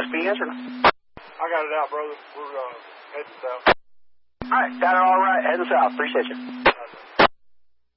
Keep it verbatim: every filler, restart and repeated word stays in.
be answering. I got it out, brother. We're uh, heading south. All right, got it all right. Heading south. Appreciate you.